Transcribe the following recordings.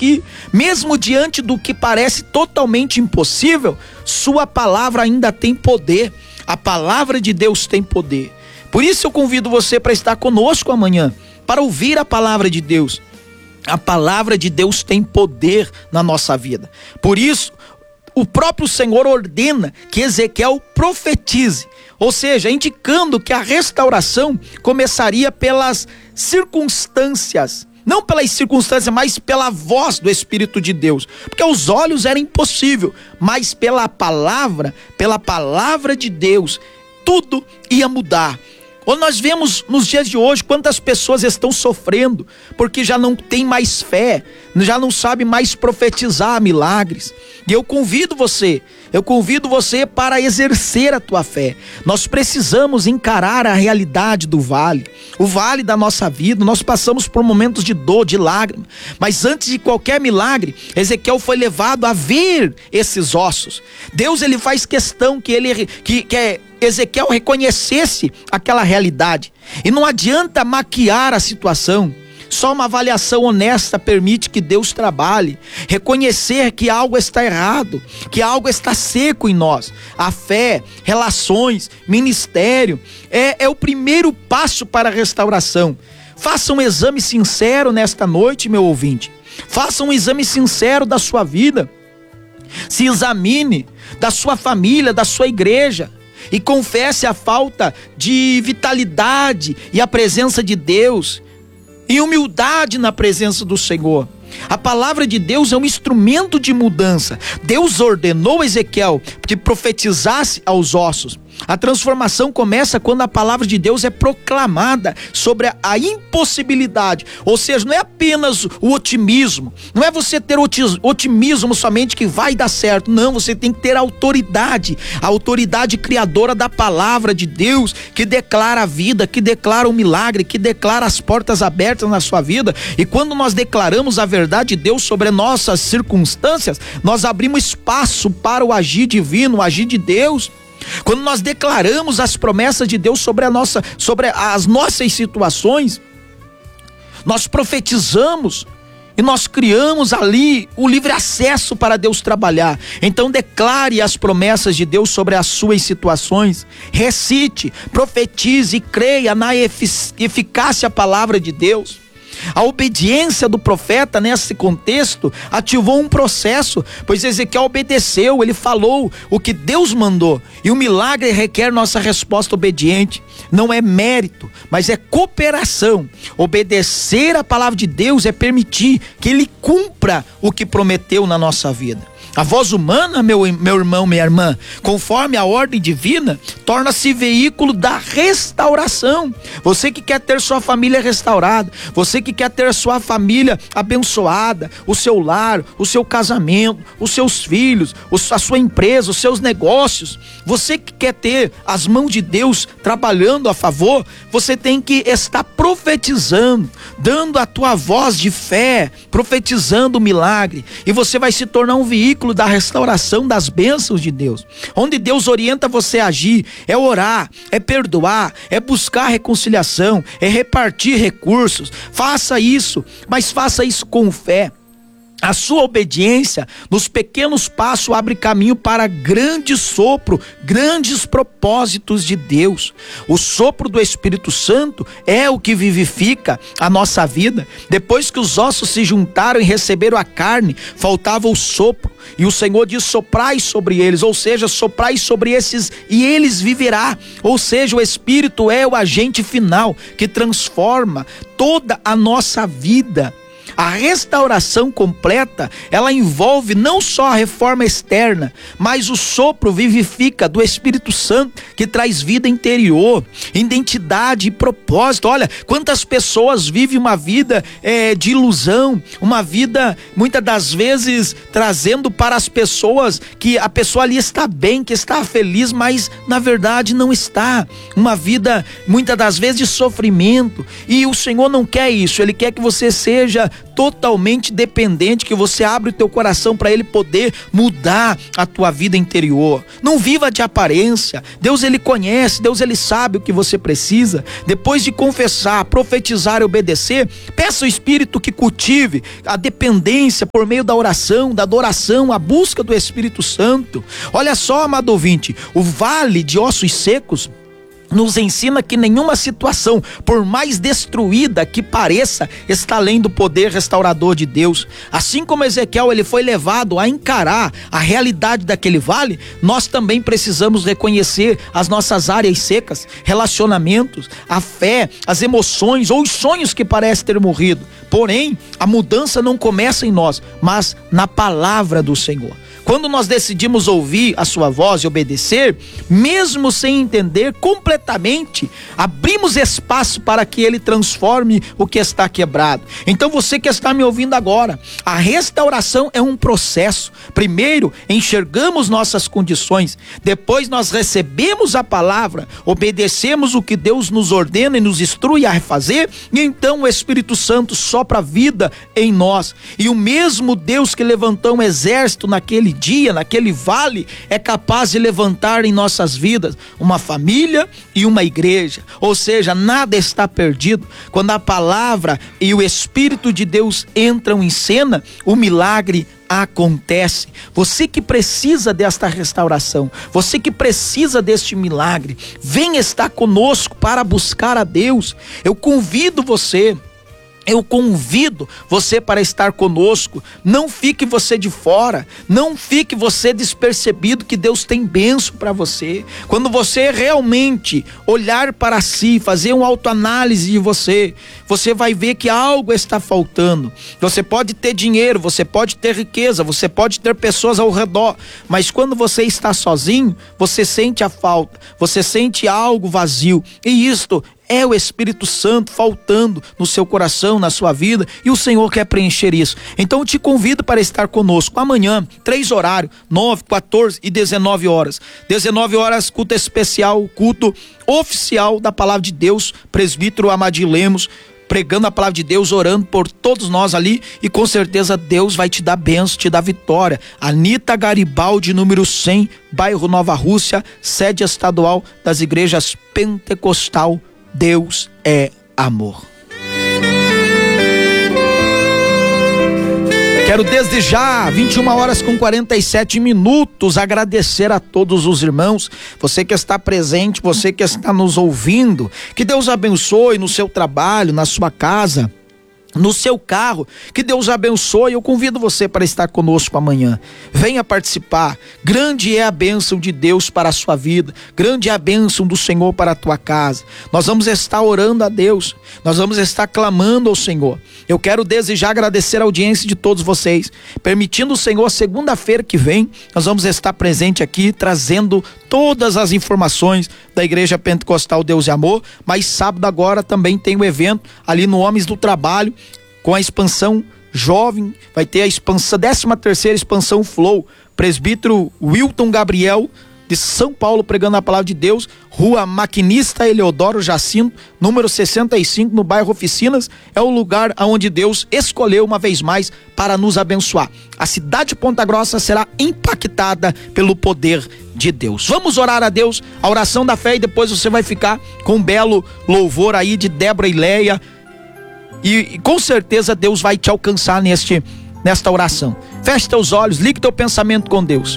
que, mesmo diante do que parece totalmente impossível, sua palavra ainda tem poder. A palavra de Deus tem poder. Por isso eu convido você para estar conosco amanhã, para ouvir a palavra de Deus. A palavra de Deus tem poder na nossa vida. Por isso, o próprio Senhor ordena que Ezequiel profetize, ou seja, indicando que a restauração começaria pelas circunstâncias, não pelas circunstâncias, mas pela voz do Espírito de Deus, porque aos olhos era impossível, mas pela palavra de Deus, tudo ia mudar. Ou nós vemos nos dias de hoje quantas pessoas estão sofrendo porque já não tem mais fé, já não sabe mais profetizar milagres. E eu convido você para exercer a tua fé. Nós precisamos encarar a realidade do vale, o vale da nossa vida. Nós passamos por momentos de dor, de lágrima, mas antes de qualquer milagre, Ezequiel foi levado a ver esses ossos. Deus, ele faz questão que Ezequiel reconhecesse aquela realidade. E não adianta maquiar a situação. Só uma avaliação honesta permite que Deus trabalhe. Reconhecer que algo está errado, que algo está seco em nós. A fé, relações, ministério é o primeiro passo para a restauração. Faça um exame sincero nesta noite, meu ouvinte. Faça um exame sincero da sua vida. Se examine da sua família, da sua igreja. E confesse a falta de vitalidade e a presença de Deus, e humildade na presença do Senhor. A palavra de Deus é um instrumento de mudança. Deus ordenou a Ezequiel que profetizasse aos ossos. A transformação começa quando a palavra de Deus é proclamada sobre a impossibilidade. Ou seja, não é apenas o otimismo, não é você ter otimismo somente que vai dar certo. Não, você tem que ter autoridade, a autoridade criadora da palavra de Deus, que declara a vida, que declara o milagre, que declara as portas abertas na sua vida. E quando nós declaramos a verdade de Deus sobre nossas circunstâncias, nós abrimos espaço para o agir divino, o agir de Deus. Quando nós declaramos as promessas de Deus sobre as nossas situações, nós profetizamos e nós criamos ali o livre acesso para Deus trabalhar. Então declare as promessas de Deus sobre as suas situações, recite, profetize e creia na eficácia da palavra de Deus. A obediência do profeta nesse contexto ativou um processo, pois Ezequiel obedeceu, ele falou o que Deus mandou, e o milagre requer nossa resposta obediente. Não é mérito, mas é cooperação. Obedecer a palavra de Deus é permitir que ele cumpra o que prometeu na nossa vida. A voz humana, meu irmão, minha irmã, conforme a ordem divina, torna-se veículo da restauração. Você que quer ter sua família restaurada, você que quer ter sua família abençoada, o seu lar, o seu casamento, os seus filhos, a sua empresa, os seus negócios, você que quer ter as mãos de Deus trabalhando a favor, você tem que estar profetizando, dando a tua voz de fé, profetizando o milagre, e você vai se tornar um veículo da restauração das bênçãos de Deus. Onde Deus orienta você a agir, é orar, é perdoar, é buscar reconciliação, é repartir recursos. Faça isso, mas faça isso com fé. A sua obediência nos pequenos passos abre caminho para grande sopro, grandes propósitos de Deus. O sopro do Espírito Santo é o que vivifica a nossa vida. Depois que os ossos se juntaram e receberam a carne, faltava o sopro. E o Senhor diz: soprai sobre eles, ou seja, soprai sobre esses e eles viverá. Ou seja, o Espírito é o agente final que transforma toda a nossa vida. A restauração completa, ela envolve não só a reforma externa, mas o sopro vivifica do Espírito Santo, que traz vida interior, identidade e propósito. Olha, quantas pessoas vivem uma vida de ilusão, uma vida, muitas das vezes, trazendo para as pessoas que a pessoa ali está bem, que está feliz, mas na verdade não está. Uma vida, muitas das vezes, de sofrimento. E o Senhor não quer isso, Ele quer que você seja totalmente dependente, que você abre o teu coração para Ele poder mudar a tua vida interior. Não viva de aparência. Deus, Ele conhece, Deus, Ele sabe o que você precisa. Depois de confessar, profetizar e obedecer, peça ao Espírito que cultive a dependência por meio da oração, da adoração, a busca do Espírito Santo. Olha só, amado ouvinte, o vale de ossos secos nos ensina que nenhuma situação, por mais destruída que pareça, está além do poder restaurador de Deus. Assim como Ezequiel, ele foi levado a encarar a realidade daquele vale, nós também precisamos reconhecer as nossas áreas secas, relacionamentos, a fé, as emoções ou os sonhos que parecem ter morrido. Porém, a mudança não começa em nós, mas na palavra do Senhor. Quando nós decidimos ouvir a sua voz e obedecer, mesmo sem entender completamente, abrimos espaço para que Ele transforme o que está quebrado. Então você que está me ouvindo agora, a restauração é um processo. Primeiro, enxergamos nossas condições, depois nós recebemos a palavra, obedecemos o que Deus nos ordena e nos instrui a fazer, e então o Espírito Santo sopra a vida em nós. E o mesmo Deus que levantou um exército naquele dia, naquele vale, é capaz de levantar em nossas vidas uma família e uma igreja. Ou seja, nada está perdido. Quando a palavra e o Espírito de Deus entram em cena, o milagre acontece. Você que precisa desta restauração, você que precisa deste milagre, vem estar conosco para buscar a Deus. Eu convido você para estar conosco. Não fique você de fora, não fique você despercebido, que Deus tem bênção para você. Quando você realmente olhar para si, fazer uma autoanálise de você, você vai ver que algo está faltando. Você pode ter dinheiro, você pode ter riqueza, você pode ter pessoas ao redor, mas quando você está sozinho, você sente a falta, você sente algo vazio, e isto é o Espírito Santo faltando no seu coração, na sua vida, e o Senhor quer preencher isso. Então eu te convido para estar conosco amanhã, 3 horários, 9, 14 e 19 horas. 19 horas, culto especial, culto oficial da Palavra de Deus, presbítero Amadir Lemos, pregando a palavra de Deus, orando por todos nós ali, e com certeza Deus vai te dar bênção, te dar vitória. Anita Garibaldi, número 100, bairro Nova Rússia, sede estadual das igrejas Pentecostal. Deus é amor. Quero desde já, 21 horas com 47 minutos, agradecer a todos os irmãos, você que está presente, você que está nos ouvindo, que Deus abençoe no seu trabalho, na sua casa, no seu carro, que Deus abençoe. Eu convido você para estar conosco amanhã. Venha participar. Grande é a bênção de Deus para a sua vida, grande é a bênção do Senhor para a tua casa. Nós vamos estar orando a Deus, nós vamos estar clamando ao Senhor. Eu quero desde já agradecer a audiência de todos vocês. Permitindo o Senhor, segunda-feira que vem, nós vamos estar presente aqui, trazendo todas as informações da Igreja Pentecostal Deus e Amor. Mas sábado agora também tem o evento ali no Homens do Trabalho, com a expansão jovem. Vai ter a expansão, 13ª expansão Flow. Presbítero Wilton Gabriel, de São Paulo, pregando a palavra de Deus. Rua Maquinista Eleodoro Jacinto, número 65, no bairro Oficinas. É o lugar onde Deus escolheu uma vez mais para nos abençoar. A cidade de Ponta Grossa será impactada pelo poder de Deus. Vamos orar a Deus, a oração da fé, e depois você vai ficar com um belo louvor aí de Débora e Leia. E com certeza Deus vai te alcançar nesta oração. Feche teus olhos, ligue teu pensamento com Deus.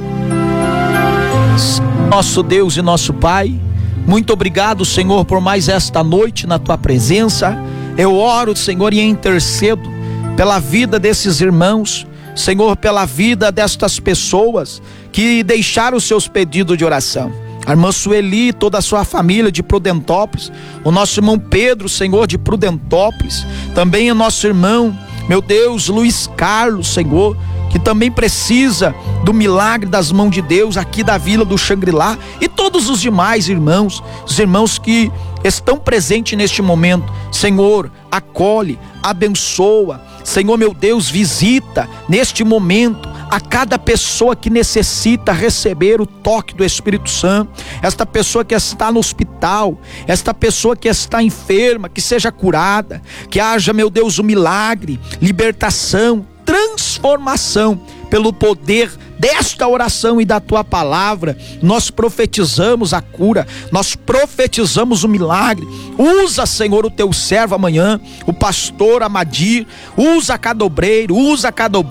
Nosso Deus e nosso Pai, muito obrigado, Senhor, por mais esta noite na tua presença. Eu oro, Senhor, e intercedo pela vida desses irmãos, Senhor, pela vida destas pessoas que deixaram os seus pedidos de oração. A irmã Sueli, toda a sua família de Prudentópolis, o nosso irmão Pedro, Senhor, de Prudentópolis, também o nosso irmão, meu Deus, Luiz Carlos, Senhor, que também precisa do milagre das mãos de Deus aqui da Vila do Xangri-Lá, e todos os demais irmãos, os irmãos que estão presentes neste momento. Senhor, acolhe, abençoa, Senhor, meu Deus, visita neste momento a cada pessoa que necessita receber o toque do Espírito Santo, esta pessoa que está no hospital, esta pessoa que está enferma, que seja curada, que haja, meu Deus, um milagre, libertação, transformação pelo poder desta oração e da tua palavra. Nós profetizamos a cura, nós profetizamos o milagre. Usa, Senhor, o teu servo amanhã, o pastor Amadir, usa cada obreiro, usa cada